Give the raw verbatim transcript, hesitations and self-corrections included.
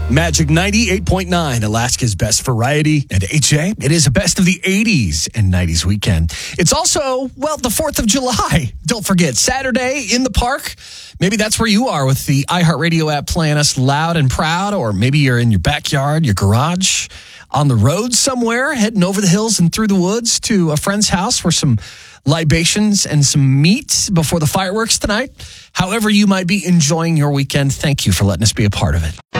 Magic ninety-eight point nine, Alaska's best variety. And H A, it is a best of the eighties and nineties weekend. It's also, well, the fourth of July. Don't forget, Saturday in the park. Maybe that's where you are with the iHeartRadio app playing us loud and proud. Or maybe you're in your backyard, your garage, on the road somewhere, heading over the hills and through the woods to a friend's house for some libations and some meat before the fireworks tonight. However you might be enjoying your weekend, thank you for letting us be a part of it.